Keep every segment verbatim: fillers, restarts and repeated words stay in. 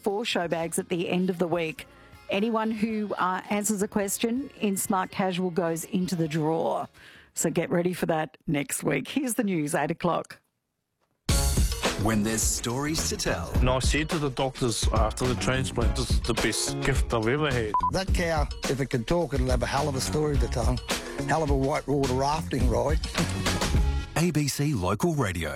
four show bags at the end of the week. Anyone who uh, answers a question in Smart Casual goes into the draw. So get ready for that next week. Here's the news, eight o'clock. When there's stories to tell. And I said to the doctors after the transplant, this is the best gift I've ever had. That cow, if it could talk, it'll have a hell of a story to tell. Hell of a whitewater rafting ride. A B C Local Radio.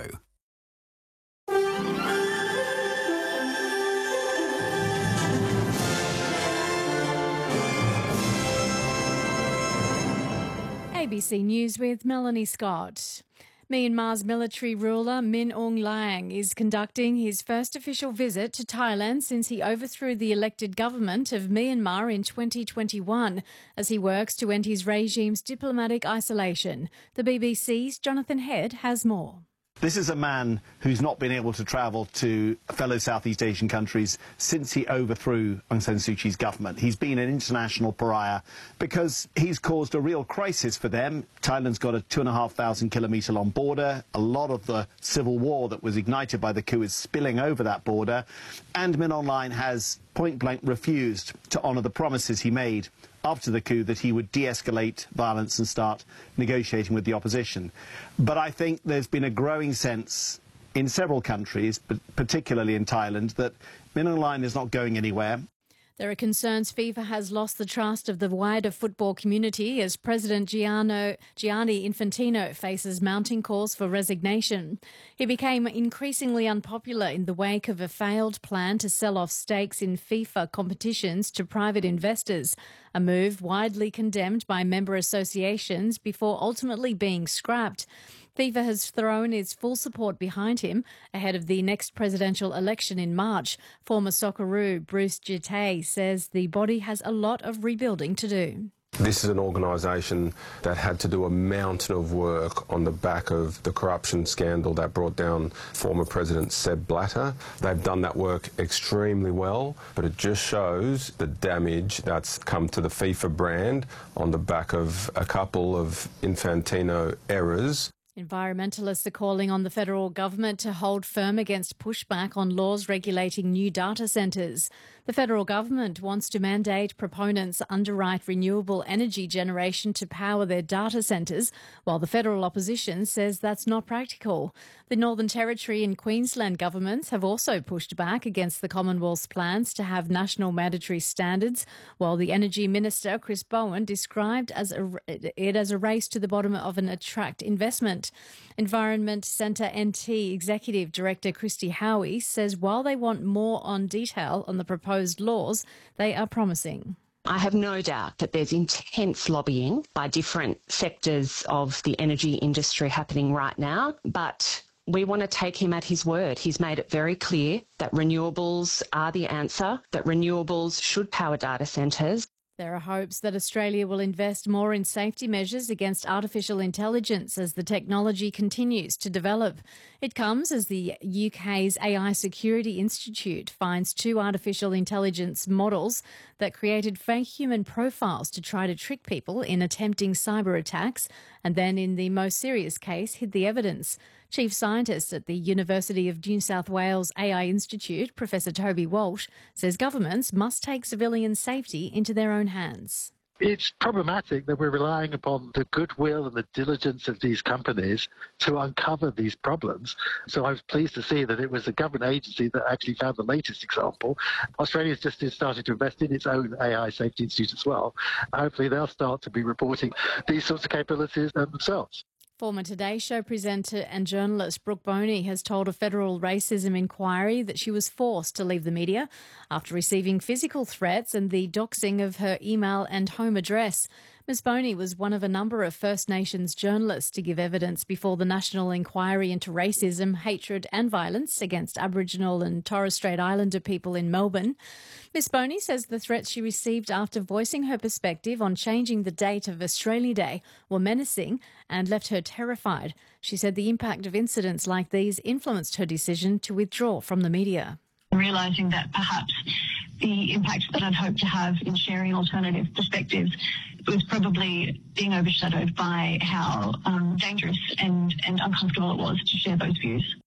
A B C News with Melanie Scott. Myanmar's military ruler Min Aung Hlaing is conducting his first official visit to Thailand since he overthrew the elected government of Myanmar in twenty twenty-one as he works to end his regime's diplomatic isolation. The B B C's Jonathan Head has more. This is a man who's not been able to travel to fellow Southeast Asian countries since he overthrew Aung San Suu Kyi's government. He's been an international pariah because he's caused a real crisis for them. Thailand's got a two and a half thousand kilometre long border. A lot of the civil war that was ignited by the coup is spilling over that border. And Min Aung Hlaing has point blank refused to honour the promises he made after the coup that he would de-escalate violence and start negotiating with the opposition. But I think there's been a growing sense in several countries, but particularly in Thailand, that Min Aung Hlaing is not going anywhere. There are concerns FIFA has lost the trust of the wider football community as President Gianno, Gianni Infantino faces mounting calls for resignation. He became increasingly unpopular in the wake of a failed plan to sell off stakes in FIFA competitions to private investors, a move widely condemned by member associations before ultimately being scrapped. FIFA has thrown its full support behind him ahead of the next presidential election in March. Former Socceroo Bruce Jittay says the body has a lot of rebuilding to do. This is an organisation that had to do a mountain of work on the back of the corruption scandal that brought down former President Sepp Blatter. They've done that work extremely well, but it just shows the damage that's come to the FIFA brand on the back of a couple of Infantino errors. Environmentalists are calling on the federal government to hold firm against pushback on laws regulating new data centres. The federal government wants to mandate proponents underwrite renewable energy generation to power their data centres, while the federal opposition says that's not practical. The Northern Territory and Queensland governments have also pushed back against the Commonwealth's plans to have national mandatory standards, while the Energy Minister, Chris Bowen, described as a, it as a race to the bottom of an attract investment. Environment Centre N T Executive Director Christy Howie says while they want more on detail on the proposed laws, they are promising. I have no doubt that there's intense lobbying by different sectors of the energy industry happening right now, but we want to take him at his word. He's made it very clear that renewables are the answer, that renewables should power data centres. There are hopes that Australia will invest more in safety measures against artificial intelligence as the technology continues to develop. It comes as the U K's A I Security Institute finds two artificial intelligence models that created fake human profiles to try to trick people in attempting cyber attacks and then, in the most serious case, hid the evidence. Chief Scientist at the University of New South Wales A I Institute, Professor Toby Walsh, says governments must take civilian safety into their own hands. It's problematic that we're relying upon the goodwill and the diligence of these companies to uncover these problems. So I was pleased to see that it was a government agency that actually found the latest example. Australia's just started to invest in its own A I Safety Institute as well. Hopefully they'll start to be reporting these sorts of capabilities themselves. Former Today Show presenter and journalist Brooke Boney has told a federal racism inquiry that she was forced to leave the media after receiving physical threats and the doxing of her email and home address. Miz Boney was one of a number of First Nations journalists to give evidence before the National Inquiry into Racism, Hatred and Violence against Aboriginal and Torres Strait Islander people in Melbourne. Miz Boney says the threats she received after voicing her perspective on changing the date of Australia Day were menacing and left her terrified. She said the impact of incidents like these influenced her decision to withdraw from the media. Realising that perhaps the impact that I'd hoped to have in sharing alternative perspectives was probably being overshadowed by how um, dangerous and, and uncomfortable it was to share those views.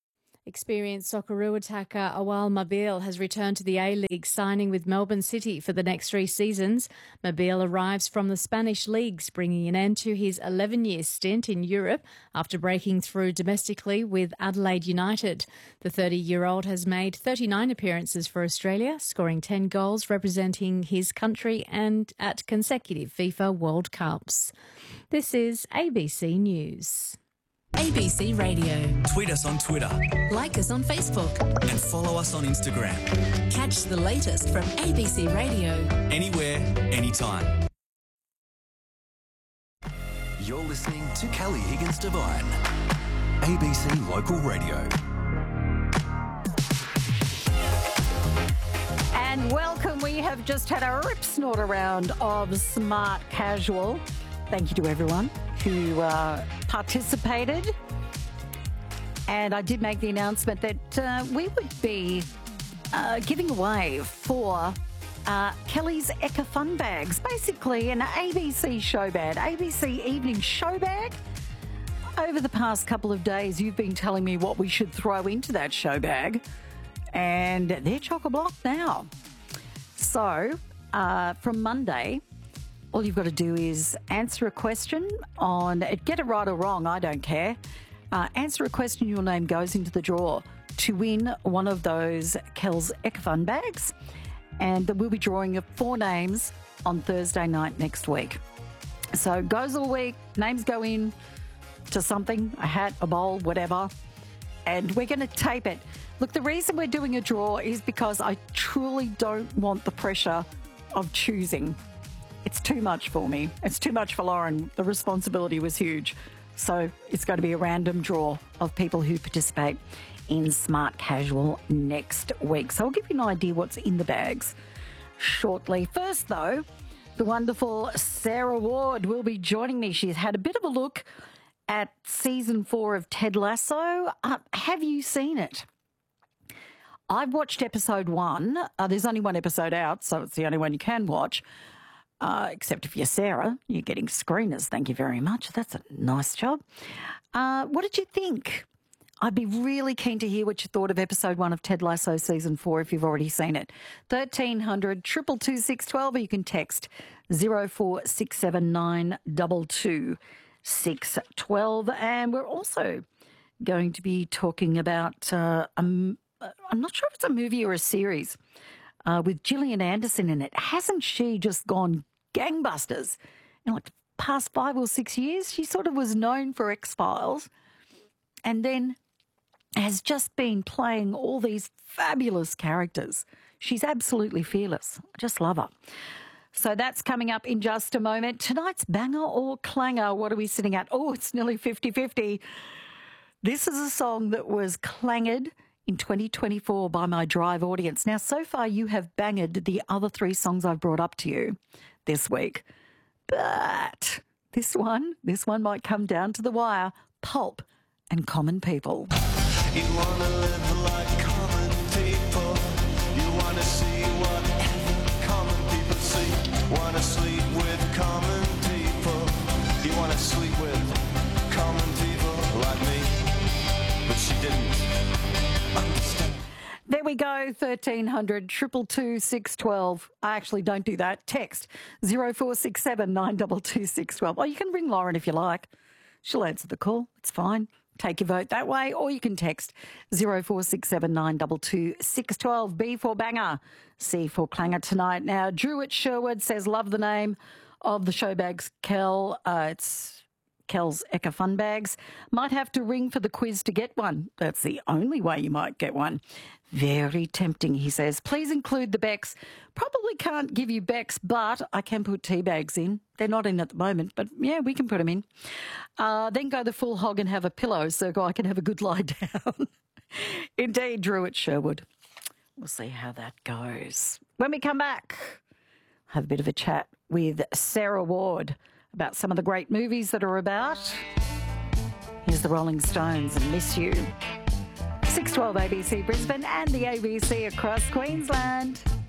Experienced Socceroo attacker Awal Mabille has returned to the A-League, signing with Melbourne City for the next three seasons. Mabille arrives from the Spanish leagues, bringing an end to his eleven-year stint in Europe after breaking through domestically with Adelaide United. The thirty-year-old has made thirty-nine appearances for Australia, scoring ten goals representing his country and at consecutive FIFA World Cups. This is A B C News. A B C Radio. Tweet us on Twitter. Like us on Facebook. And follow us on Instagram. Catch the latest from A B C Radio. Anywhere, anytime. You're listening to Kelly Higgins Devine. A B C Local Radio. And welcome. We have just had a rip snort around of Smart Casual. Thank you to everyone who uh, participated. And I did make the announcement that uh, we would be uh, giving away for uh, Kelly's Eka Fun Bags, basically an A B C show bag, A B C evening show bag. Over the past couple of days, you've been telling me what we should throw into that show bag, and they're chock-a-block now. So, uh, from Monday, all you've got to do is answer a question on, get it right or wrong, I don't care. Uh, answer a question, your name goes into the draw to win one of those Kel's Eka Fun Bags. And we'll be drawing four names on Thursday night next week. So it goes all week, names go in to something, a hat, a bowl, whatever, and we're going to tape it. Look, the reason we're doing a draw is because I truly don't want the pressure of choosing. It's too much for me. It's too much for Lauren. The responsibility was huge. So it's going to be a random draw of people who participate in Smart Casual next week. So I'll give you an idea what's in the bags shortly. First, though, the wonderful Sarah Ward will be joining me. She's had a bit of a look at season four of Ted Lasso. Uh, have you seen it? I've watched episode one. Uh, there's only one episode out, so it's the only one you can watch. Uh, except if you're Sarah, you're getting screeners. Thank you very much. That's a nice job. Uh, what did you think? I'd be really keen to hear what you thought of episode one of Ted Lasso season four if you've already seen it. thirteen hundred, two two two, six one two, or you can text zero four six seven nine two two six one two. And we're also going to be talking about, uh, um, I'm not sure if it's a movie or a series, uh, with Gillian Anderson in it. Hasn't she just gone gangbusters in like the past five or six years? She sort of was known for X-Files and then has just been playing all these fabulous characters. She's absolutely fearless. I just love her. So that's coming up in just a moment. Tonight's banger or clanger, what are we sitting at? Oh, it's nearly fifty-fifty. This is a song that was clanged in twenty twenty-four by my Drive audience. Now, so far you have banged the other three songs I've brought up to you this week. But this one, this one might come down to the wire. Pulp and Common People. You want to live like common people. You want to see whatever common people see. Want to sleep with common people. You want to sleep with common people like me. But she didn't understand. There we go, thirteen hundred, two two two, six one two. I actually don't do that. Text zero four six seven nine two two six one two. Well, you can ring Lauren if you like. She'll answer the call. It's fine. Take your vote that way, or you can text zero four six seven nine two two six one two. B for banger, C for clanger tonight. Now, Drew at Sherwood says, love the name of the show bags, Kel. Uh, it's Kel's Eka Fun Bags. Might have to ring for the quiz to get one. That's the only way you might get one. Very tempting, he says. Please include the Becks. Probably can't give you Becks, but I can put tea bags in. They're not in at the moment, but yeah, we can put them in. Uh, then go the full hog and have a pillow so I can have a good lie down. Indeed, Drew at Sherwood. We'll see how that goes. When we come back, have a bit of a chat with Sarah Ward about some of the great movies that are about. Here's the Rolling Stones and Miss You. six twelve A B C Brisbane and the A B C across Queensland.